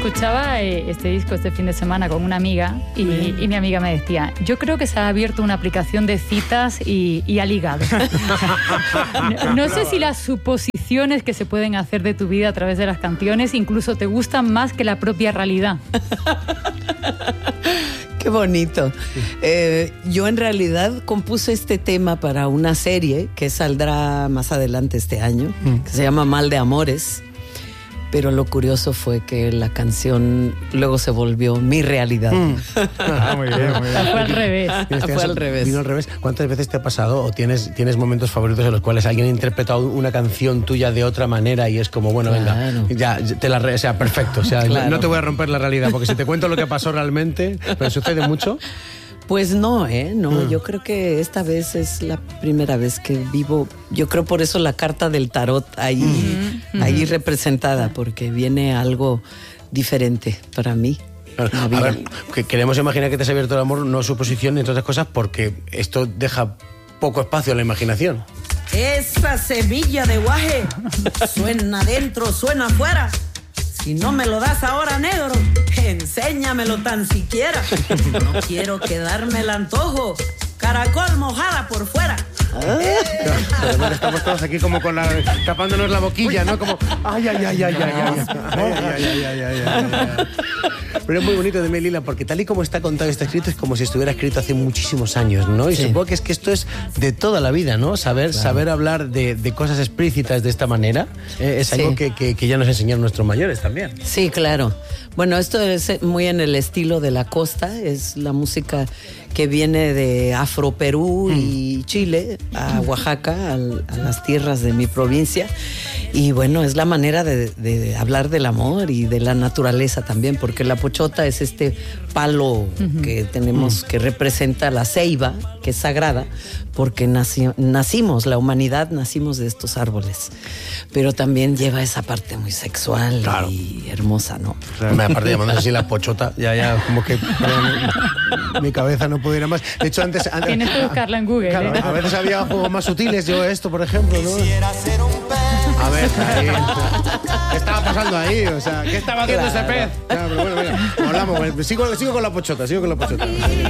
Escuchaba este disco este fin de semana con una amiga y mi amiga me decía, yo creo que se ha abierto una aplicación de citas y ha ligado. No sé si las suposiciones que se pueden hacer de tu vida a través de las canciones incluso te gustan más que la propia realidad. Qué bonito. Yo en realidad compuse este tema para una serie que saldrá más adelante este año, que se llama Mal de Amores. Pero lo curioso fue que la canción luego se volvió mi realidad. Muy bien, muy bien. Fue al revés. Fue al revés. Vino al revés. ¿Cuántas veces te ha pasado o tienes momentos favoritos en los cuales alguien ha interpretado una canción tuya de otra manera y es como, bueno, claro. venga, ya te la o sea, perfecto. O sea, Claro. no te voy a romper la realidad porque si te cuento lo que pasó realmente, pero sucede mucho. Pues no, no, yo creo que esta vez es la primera vez que vivo, yo creo por eso la carta del tarot ahí representada, porque viene algo diferente para mí. A ver, que queremos imaginar que te has abierto el amor, no suposición ni otras cosas, porque esto deja poco espacio a la imaginación. Esa semilla de guaje suena adentro, suena afuera. Si no me lo das ahora, negro, enséñamelo tan siquiera. No quiero quedarme el antojo, caracol mojada por fuera. Pero bueno, estamos todos aquí como con tapándonos la boquilla, ¿no? Como, ay. Pero es muy bonito de Melila, porque tal y como está contado y está escrito, es como si estuviera escrito hace muchísimos años, ¿no? Y sí. Supongo que es que esto es de toda la vida, ¿no? Saber hablar de cosas explícitas de esta manera es algo que ya nos enseñaron nuestros mayores también. Sí, claro. Bueno, esto es muy en el estilo de la costa, es la música que viene de Afro Perú y Chile a Oaxaca, a las tierras de mi provincia. Y bueno, es la manera de hablar del amor y de la naturaleza también, porque la pochota es este palo que tenemos que representa la ceiba, que es sagrada, porque nacimos, la humanidad nacimos de estos árboles. Pero también lleva esa parte muy sexual, claro, y hermosa, ¿no? Aparte llamándose así la pochota, ya como que mi cabeza no pudiera más. De hecho, antes tienes que buscarla en Google. Claro, a veces había juegos más sutiles, yo esto, por ejemplo, ¿no? A ver, ¿qué estaba pasando ahí? O sea, ¿qué estaba haciendo ese pez? Claro, pero bueno, venga, hablamos. Sigo con la pochota,